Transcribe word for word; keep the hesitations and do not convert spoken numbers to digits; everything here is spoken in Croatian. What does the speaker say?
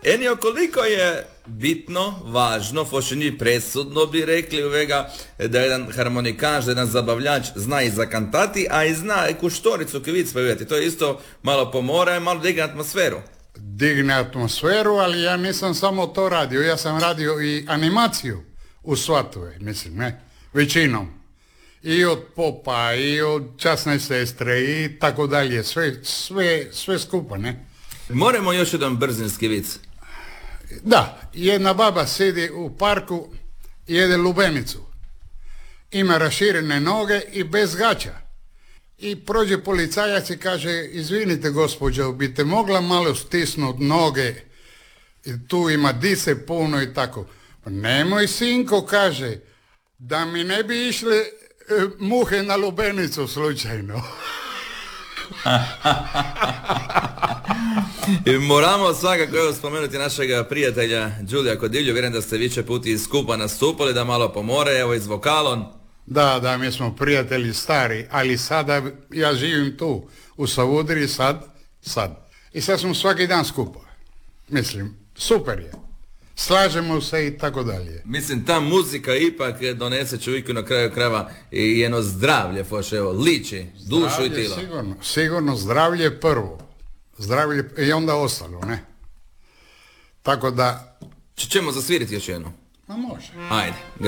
Enio, koliko je bitno, važno, foše ni presudno bi rekli u vega, da jedan harmonikaš, da jedan zabavljač zna i zakantati, a i zna i kuštoricu kivic pevati. To je isto malo pomora i malo digne atmosferu. Digne atmosferu, ali ja nisam samo to radio, ja sam radio i animaciju u svatove, mislim, ne, većinom. I od popa, i od časne sestre, i tako dalje, sve, sve, sve skupa, ne. Moramo još jedan brzinski vic. Da, jedna baba sedi u parku i jede lubenicu. Ima raširene noge i bez gaća. I prođe policajac i kaže, izvinite gospođo, bi te mogla malo stisnut noge, i tu ima dise puno i tako. Nemoj sinko, kaže, da mi ne bi išle e, muhe na lubenicu slučajno. I moramo svakako evo spomenuti našega prijatelja Đulija Kodilju, vjerujem da ste više puti skupa nastupali, da malo pomore, evo i s vokalom. Da, da, mi smo prijatelji stari, ali sada ja živim tu, u Savudriji, sad, sad. I sad smo svaki dan skupa. Mislim, super je. Slažemo se i tako dalje. Mislim, ta muzika ipak donese čovjeku na kraju krajeva i jedno zdravlje, foš, evo, liči, dušu Zdravlje, i tilo. Sigurno, sigurno zdravlje prvo. Zdravlje i onda ostalo, ne? Tako da... Č- ćemo zasviriti još jednu? Ma može. Ajde.